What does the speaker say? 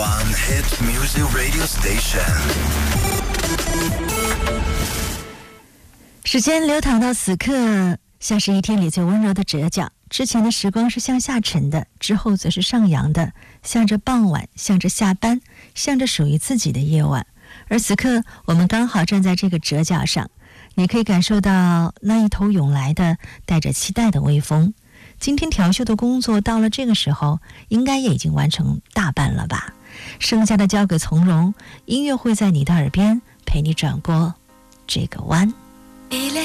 one hit music radio station。 时间流淌到此刻，像是一天里最温柔的折角。之前的时光是向下沉的，之后则是上扬的，向着傍晚，向着下班，向着属于自己的夜晚。而此刻我们刚好站在这个折角上，你可以感受到那一头涌来的带着期待的微风。今天调秀的工作到了这个时候应该也已经完成大半了吧，剩下的交给从容，音乐会在你的耳边陪你转过这个弯。